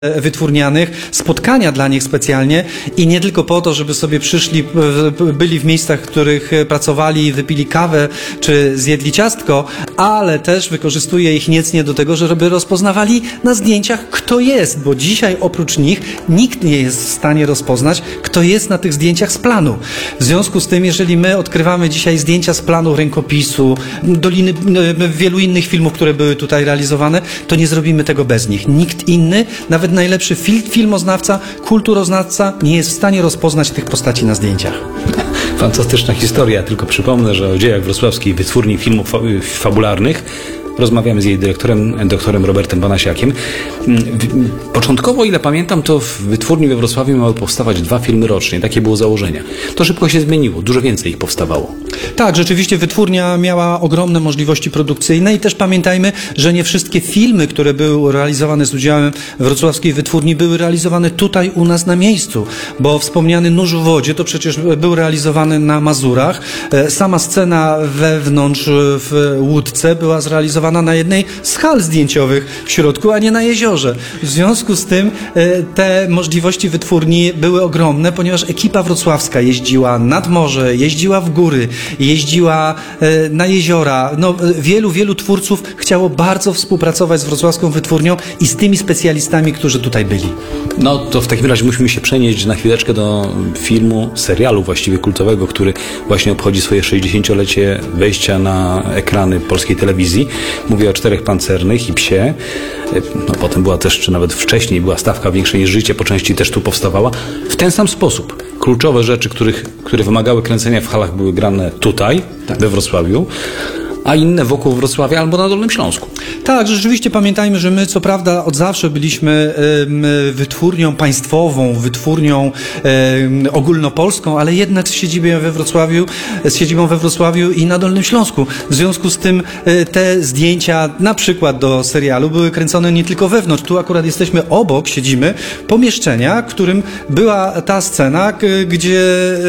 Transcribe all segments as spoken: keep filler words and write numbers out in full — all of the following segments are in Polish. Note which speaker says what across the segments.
Speaker 1: wytwórnianych, spotkania dla nich specjalnie i nie tylko po to, żeby sobie przyszli, byli w miejscach, w których pracowali, wypili kawę czy zjedli ciastko, ale też wykorzystuje ich niecnie do tego, żeby rozpoznawali na zdjęciach, kto jest, bo dzisiaj oprócz nich nikt nie jest w stanie rozpoznać, kto jest na tych zdjęciach z planu. W związku z tym, jeżeli my odkrywamy dzisiaj zdjęcia z planu rękopisu, Doliny, wielu innych filmów, które były tutaj realizowane, to nie zrobimy tego bez nich. Nikt inny, nawet najlepszy fil filmoznawca, kulturoznawca nie jest w stanie rozpoznać tych postaci na zdjęciach.
Speaker 2: Fantastyczna historia. Tylko przypomnę, że o dziejach Wrocławskiej Wytwórni Filmów fa Fabularnych rozmawiamy z jej dyrektorem, doktorem Robertem Banasiakiem. Początkowo, ile pamiętam, to w wytwórni we Wrocławiu miały powstawać dwa filmy rocznie. Takie było założenie. To szybko się zmieniło. Dużo więcej ich powstawało.
Speaker 1: Tak, rzeczywiście wytwórnia miała ogromne możliwości produkcyjne i też pamiętajmy, że nie wszystkie filmy, które były realizowane z udziałem wrocławskiej wytwórni, były realizowane tutaj u nas na miejscu, bo wspomniany Nóż w wodzie to przecież był realizowany na Mazurach. Sama scena wewnątrz w łódce była zrealizowana na jednej z hal zdjęciowych w środku, a nie na jeziorze. W związku z tym te możliwości wytwórni były ogromne, ponieważ ekipa wrocławska jeździła nad morze, jeździła w góry, jeździła na jeziora. No, wielu, wielu twórców chciało bardzo współpracować z wrocławską wytwórnią i z tymi specjalistami, którzy tutaj byli.
Speaker 2: No to w takim razie musimy się przenieść na chwileczkę do filmu, serialu właściwie kultowego, który właśnie obchodzi swoje sześćdziesięciolecie wejścia na ekrany polskiej telewizji. Mówię o Czterech Pancernych i Psie. No, potem była też, czy nawet wcześniej była Stawka większa niż życie, po części też tu powstawała. W ten sam sposób. Kluczowe rzeczy, których, które wymagały kręcenia w halach, były grane tutaj, tak, we Wrocławiu, a inne wokół Wrocławia albo na Dolnym Śląsku.
Speaker 1: Tak, rzeczywiście pamiętajmy, że my co prawda od zawsze byliśmy y, wytwórnią państwową, wytwórnią y, ogólnopolską, ale jednak z siedzibą we Wrocławiu, z siedzibą we Wrocławiu i na Dolnym Śląsku. W związku z tym y, te zdjęcia, na przykład do serialu, były kręcone nie tylko wewnątrz. Tu akurat jesteśmy obok, siedzimy, pomieszczenia, w którym była ta scena, gdzie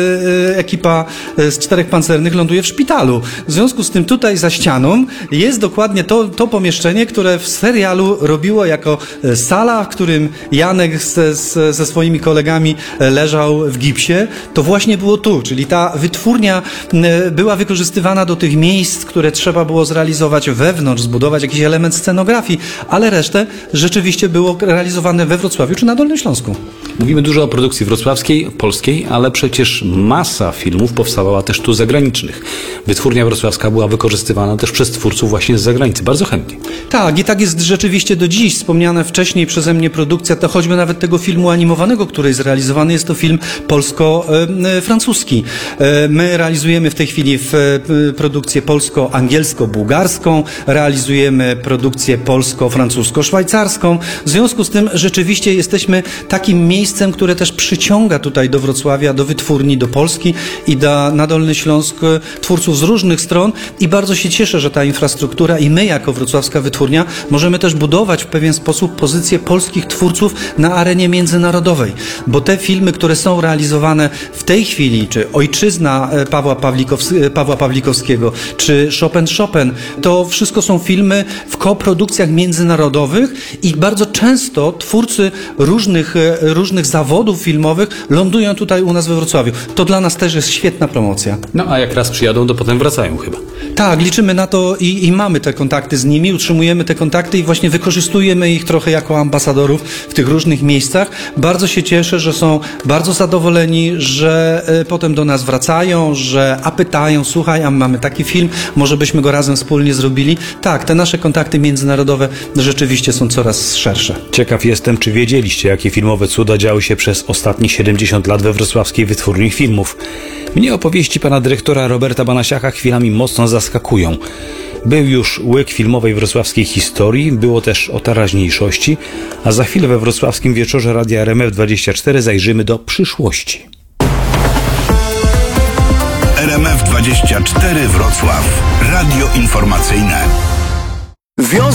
Speaker 1: y, ekipa z Czterech Pancernych ląduje w szpitalu. W związku z tym tutaj za ścianą jest dokładnie to, to pomieszczenie, które w serialu robiło jako sala, w którym Janek ze, ze swoimi kolegami leżał w gipsie. To właśnie było tu, czyli ta wytwórnia była wykorzystywana do tych miejsc, które trzeba było zrealizować wewnątrz, zbudować jakiś element scenografii, ale resztę rzeczywiście było realizowane we Wrocławiu czy na Dolnym Śląsku.
Speaker 2: Mówimy dużo o produkcji wrocławskiej, polskiej, ale przecież masa filmów powstawała też tu zagranicznych. Wytwórnia wrocławska była wykorzystywana też przez twórców właśnie z zagranicy, bardzo chętnie. Tak,
Speaker 1: i tak jest rzeczywiście do dziś. Wspomniana wcześniej przeze mnie produkcja, to choćby nawet tego filmu animowanego, który jest realizowany, jest to film polsko-francuski. My realizujemy w tej chwili produkcję polsko-angielsko-bułgarską, realizujemy produkcję polsko-francusko-szwajcarską. W związku z tym rzeczywiście jesteśmy takim miejscem, które też przyciąga tutaj do Wrocławia, do wytwórni, do Polski i do, na Dolny Śląsk twórców z różnych stron i bardzo się cieszę, że ta infrastruktura i my jako wrocławska wytwórnia możemy też budować w pewien sposób pozycję polskich twórców na arenie międzynarodowej, bo te filmy, które są realizowane w tej chwili, czy Ojczyzna Pawła, Pawlikows Pawła Pawlikowskiego, czy Chopin Chopin, to wszystko są filmy w koprodukcjach międzynarodowych i bardzo często twórcy różnych, różnych zawodów filmowych lądują tutaj u nas we Wrocławiu. To dla nas też jest świetna promocja.
Speaker 2: No a jak raz przyjadą, to potem wracają chyba.
Speaker 1: Tak, liczymy na to i, i mamy te kontakty z nimi, utrzymujemy te kontakty i właśnie wykorzystujemy ich trochę jako ambasadorów w tych różnych miejscach. Bardzo się cieszę, że są bardzo zadowoleni, że y, potem do nas wracają, że a pytają, słuchaj, a mamy taki film, może byśmy go razem wspólnie zrobili. Tak, te nasze kontakty międzynarodowe rzeczywiście są coraz szersze.
Speaker 2: Ciekaw jestem, czy wiedzieliście, jakie filmowe cuda działy się przez ostatnich siedemdziesiąt lat we wrocławskiej wytwórni filmów. Mnie opowieści pana dyrektora Roberta Banasiaka chwilami mocno zaskakują. Był już łyk filmowej wrocławskiej historii, było też o teraźniejszości, a za chwilę we wrocławskim wieczorze Radia R M F dwadzieścia cztery zajrzymy do przyszłości.
Speaker 3: R M F dwadzieścia cztery Wrocław. Radio informacyjne.